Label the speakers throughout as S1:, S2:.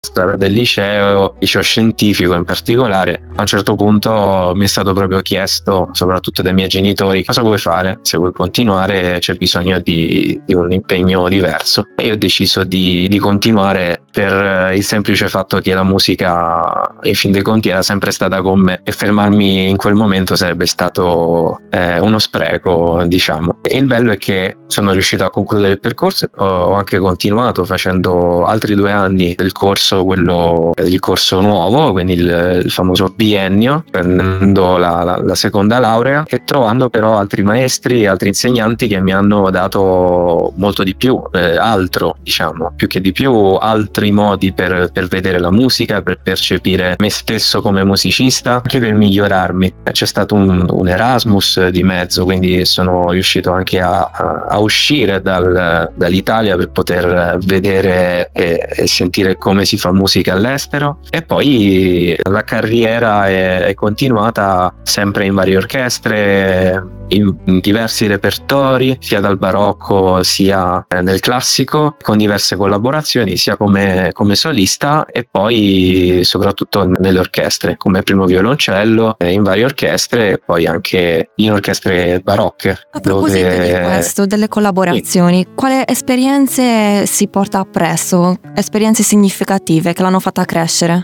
S1: strada del liceo scientifico in particolare, a un certo punto mi è stato proprio chiesto, soprattutto dai miei genitori: cosa vuoi fare? Se vuoi continuare c'è bisogno di un impegno diverso. E io ho deciso di continuare per il semplice fatto che la musica in fin dei conti era sempre stata con me, e fermarmi in quel momento sarebbe stato uno spreco, diciamo. E il bello è che sono riuscito a concludere il percorso. Ho anche continuato facendo altri 2 anni del corso, il corso nuovo, quindi il famoso biennio, prendendo la seconda laurea, e trovando però altri maestri, altri insegnanti che mi hanno dato molto di più, altro, diciamo, più che di più, altri modi per vedere la musica, per percepire me stesso come musicista, anche per migliorarmi. C'è stato un Erasmus di mezzo, quindi sono riuscito anche a uscire dall'Italia per poter vedere e sentire come si fa musica all'estero. E poi la carriera è continuata sempre in varie orchestre, in diversi repertori, sia dal barocco sia nel classico, con diverse collaborazioni sia come solista, e poi soprattutto nelle orchestre come primo violoncello, in varie orchestre, e poi anche in orchestre barocche.
S2: A proposito di questo, delle collaborazioni, quali esperienze si porta appresso? Esperienze significative che l'hanno fatta crescere?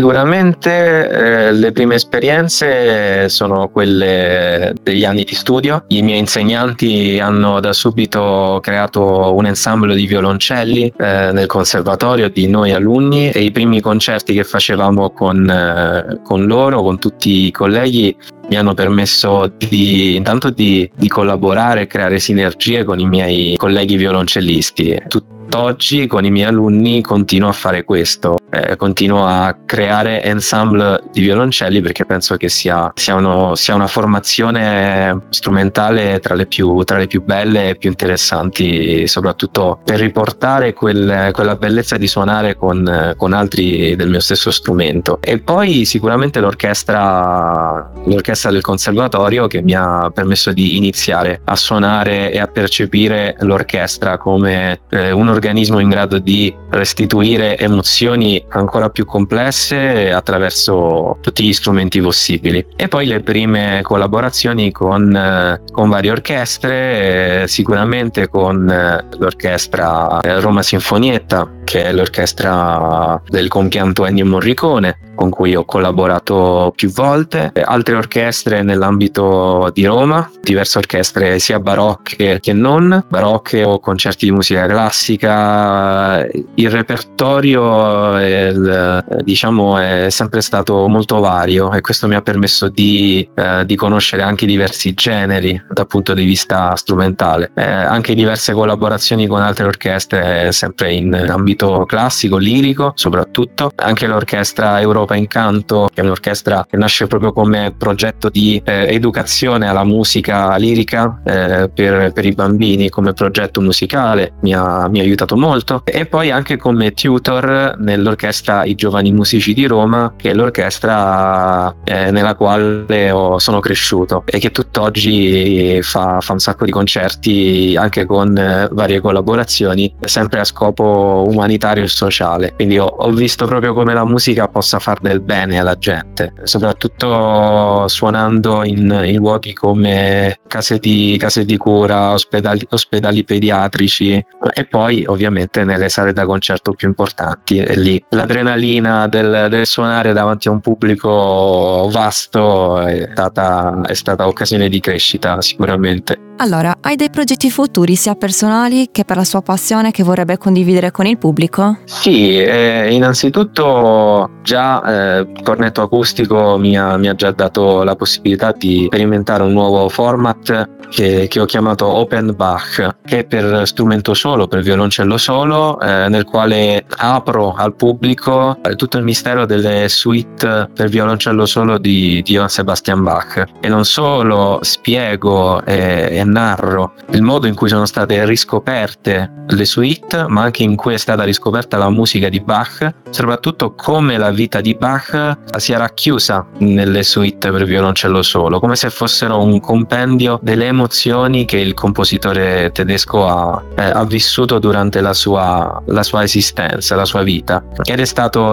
S1: Sicuramente le prime esperienze sono quelle degli anni di studio. I miei insegnanti hanno da subito creato un ensemble di violoncelli nel conservatorio di noi alunni, e i primi concerti che facevamo con loro, con tutti i colleghi, mi hanno permesso intanto di collaborare e creare sinergie con i miei colleghi violoncellisti. Tutt'oggi con i miei alunni continuo a fare questo, continuo a creare ensemble di violoncelli, perché penso che sia una formazione strumentale tra le più belle e più interessanti, soprattutto per riportare quella bellezza di suonare con altri del mio stesso strumento. E poi sicuramente l'orchestra del conservatorio, che mi ha permesso di iniziare a suonare e a percepire l'orchestra come un organismo in grado di restituire emozioni ancora più complesse attraverso tutti gli strumenti possibili. E poi le prime collaborazioni con varie orchestre, sicuramente con l'orchestra Roma Sinfonietta, che è l'orchestra del compianto Ennio Morricone, con cui ho collaborato più volte, altre orchestre nell'ambito di Roma, diverse orchestre sia barocche che non barocche, o concerti di musica classica. Il repertorio diciamo è sempre stato molto vario, e questo mi ha permesso di conoscere anche diversi generi dal punto di vista strumentale, anche diverse collaborazioni con altre orchestre, sempre in ambito classico, lirico soprattutto, anche l'orchestra Europa Incanto, che è un'orchestra che nasce proprio come progetto di educazione alla musica lirica per i bambini, come progetto musicale, mi ha aiutato molto. E poi anche come tutor nell'orchestra I Giovani Musici di Roma, che è l'orchestra nella quale sono cresciuto, e che tutt'oggi fa un sacco di concerti anche con varie collaborazioni, sempre a scopo umanitario e sociale. Quindi ho visto proprio come la musica possa far del bene alla gente, soprattutto suonando in luoghi come case di cura, ospedali pediatrici, e poi ovviamente nelle sale da concerto più importanti. E lì l'adrenalina del suonare davanti a un pubblico vasto è stata occasione di crescita sicuramente.
S2: Allora, hai dei progetti futuri sia personali che per la sua passione che vorrebbe condividere con il pubblico?
S1: Sì, innanzitutto già Cornetto Acustico mi ha già dato la possibilità di sperimentare un nuovo format che ho chiamato Open Bach, che è per strumento solo, per violoncello solo, nel quale apro al pubblico tutto il mistero delle suite per violoncello solo di Johann Sebastian Bach, e non solo spiego e e narro il modo in cui sono state riscoperte le suite, ma anche in cui è stata riscoperta la musica di Bach, soprattutto come la vita di Bach si è racchiusa nelle suite per violoncello solo, come se fossero un compendio delle emozioni che il compositore tedesco ha vissuto durante la sua esistenza, la sua vita. Ed è stato